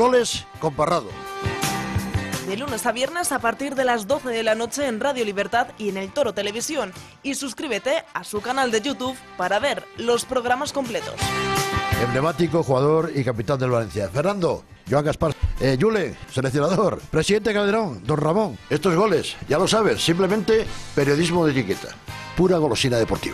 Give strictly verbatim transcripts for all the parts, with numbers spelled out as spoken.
goles con Parrado. De lunes a viernes a partir de las doce de la noche en Radio Libertad y en El Toro Televisión. Y suscríbete a su canal de YouTube para ver los programas completos. Emblemático jugador y capitán del Valencia. Fernando, Joan Gaspar, eh, Yule, seleccionador, presidente Calderón, don Ramón. Estos goles, ya lo sabes, simplemente periodismo de etiqueta. Pura golosina deportiva.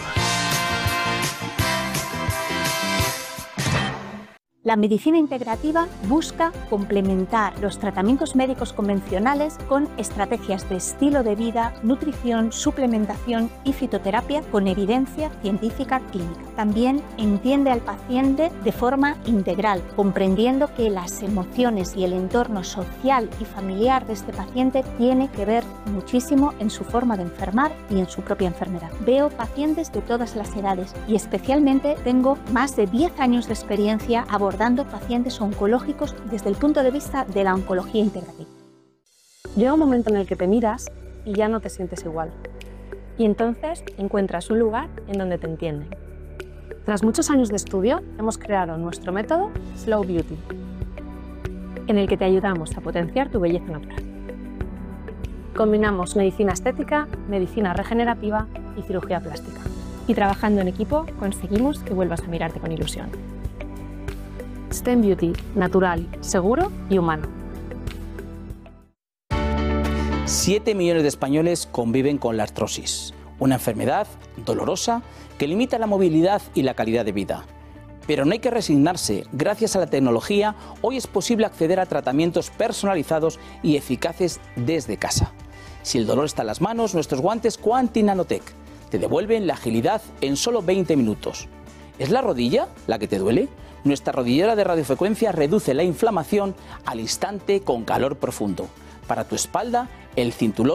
La medicina integrativa busca complementar los tratamientos médicos convencionales con estrategias de estilo de vida, nutrición, suplementación y fitoterapia con evidencia científica clínica. También entiende al paciente de forma integral, comprendiendo que las emociones y el entorno social y familiar de este paciente tiene que ver muchísimo en su forma de enfermar y en su propia enfermedad. Veo pacientes de todas las edades y especialmente tengo más de diez años de experiencia abordando dando pacientes oncológicos desde el punto de vista de la oncología integrativa. Llega un momento en el que te miras y ya no te sientes igual. Y entonces encuentras un lugar en donde te entienden. Tras muchos años de estudio, hemos creado nuestro método Slow Beauty, en el que te ayudamos a potenciar tu belleza natural. Combinamos medicina estética, medicina regenerativa y cirugía plástica. Y trabajando en equipo conseguimos que vuelvas a mirarte con ilusión. STEM Beauty, natural, seguro y humano. Siete millones de españoles conviven con la artrosis, una enfermedad dolorosa que limita la movilidad y la calidad de vida. Pero no hay que resignarse. Gracias a la tecnología, hoy es posible acceder a tratamientos personalizados y eficaces desde casa. Si el dolor está en las manos, nuestros guantes Quanti Nanotech te devuelven la agilidad en solo veinte minutos. ¿Es la rodilla la que te duele? Nuestra rodillera de radiofrecuencia reduce la inflamación al instante con calor profundo. Para tu espalda, el cinturón